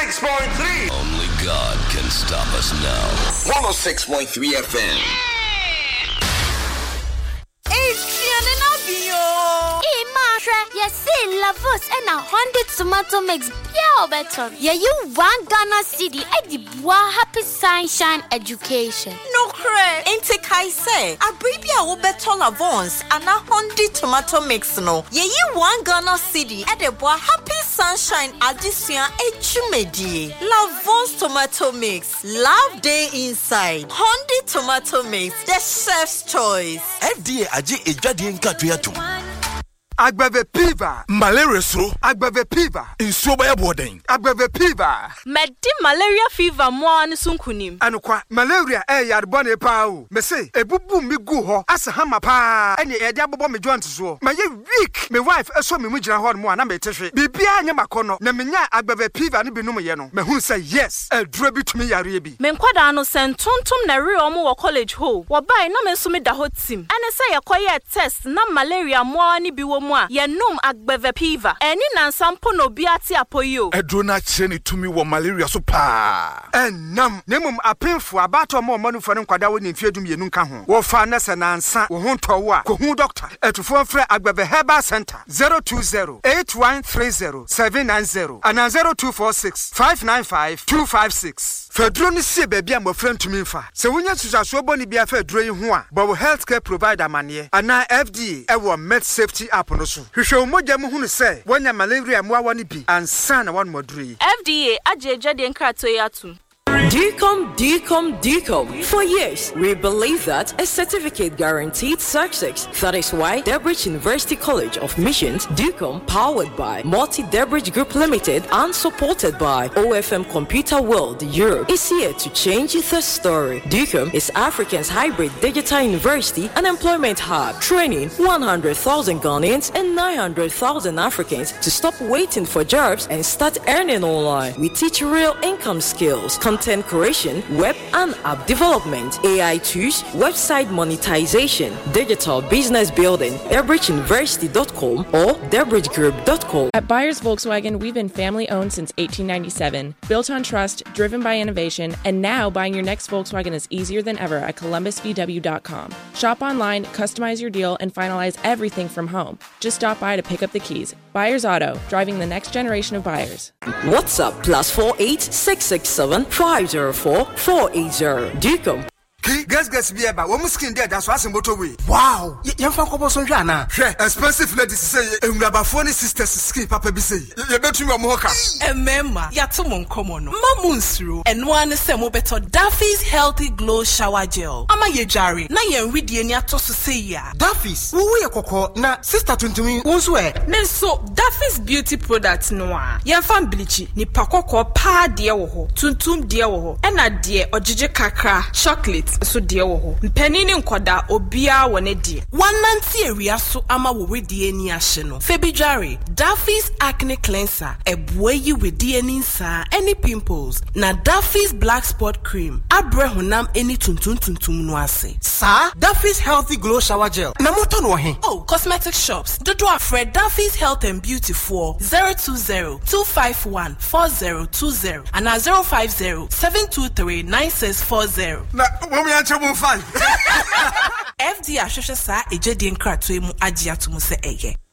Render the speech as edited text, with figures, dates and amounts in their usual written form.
106.3. Only God can stop us now. 106.3 FM. Yes, Lavos and a 100 tomato mix. Yeah, better. Yeah, you want Ghana City at the Bois Happy Sunshine Education. No cray. Ain't it I say? A baby will better Lavons and a 100 tomato mix. No. Yeah, you want Ghana City at the Bois Happy Sunshine Education Echumedi. Lavons tomato mix. Love day inside. 100 tomato mix. The chef's choice. FDA aji ejadi nkatuyatu. Agbave Piva, malaria so. Agbave Piva, insuo ba yeboden. Agbave Piva. Medi malaria fever mo an sunkunim. Anokwa malaria yarbone pa o. Me say ebubu mi gu ho asa hama pa. Ene e de abobo me joint so. Ma ye weak. Me wife eso me mu gina ho mo na me tehwe. Bibia anya makono na menya Agbave Piva ne binum ye no. Me hu say yes, adura bitumi yare bi. Me nkwada no sentontom na re omo wo college ho. Wo bai na me so me da ho tim. Ene say yekoye test na malaria mo ani bi wo Yenum Agbave Piva. Eni nansampo no biati apoyo. Edrona cheni tumi wo malaria so pa. Enam nemum apemfo abato mo manu fo nkwada wo nimfiedum yenu nka ho. Wo fa na se nansa wo ho ntowo a ko hu doctor. Etufo frɛ Agbave Herbal Center 020-8130-790 and 0246-595-256. Fedro ni se baabi a mofra ntumi mfa. Se wonya susaso boni bia fedro yi ho a, bo healthcare provider mane ana FDA ewo med safety app no so. Hwehwe umoja mu hunu se wonya malaria mu awani bi ansa na wan moduri. FDA ajeje de nkrato yatum. DCOM. For years, we believe that a certificate guaranteed success. That is why Debridge University College of Missions, DCOM, powered by Multi-Debridge Group Limited and supported by OFM Computer World Europe, is here to change the story. DCOM is Africa's hybrid digital university and employment hub, training 100,000 Ghanaians and 900,000 Africans to stop waiting for jobs and start earning online. We teach real income skills, content creation, web and app development, AI tools, website monetization, digital business building. DebridgeUniversity.com or DebridgeGroup.com. At Byers Volkswagen, we've been family owned since 1897, built on trust, driven by innovation, and now buying your next Volkswagen is easier than ever at ColumbusVW.com. Shop online, customize your deal, and finalize everything from home. Just stop by to pick up the keys. Byers Auto, driving the next generation of buyers. WhatsApp +48 667 504 480. DCOM. Guess be about one skin there, that's what's in motorway. Wow. Yan fa ko boso hwana. Expensive ladies say Engrabafoni sisters skin papa bi say. You bet you mo ka. Emema, ya to mon komo no. Mamunsuru, enwa ne se mo beto Duffy's Healthy Glow Shower Gel. Ama ye jare, na ye nridie ni atoso say ya. Duffy's, wo ye kokko na sister tuntumi wonso e. Nenso Duffy's beauty products no a. Yan fa bleach ni pakokko pa de wo ho. Tuntum de wo ho. Ena de ojeje kakra chocolate. So dear wo mpanini nkoda obia wone die wananti area so ama wo wedie ni ahye no febijare Duffy's acne cleanser ebue yi wedie ni nsa any pimples na Duffy's black spot cream abre honam any tuntum no ase sa Duffy's Healthy Glow Shower Gel na moto no he oh cosmetic shops dodo afred Duffy's Health and Beauty for 020-251-4020 and 050-723-9640 na we answer mo fine. FD ahwehwe sa ejedi nkratoe mu agye atomo se eye.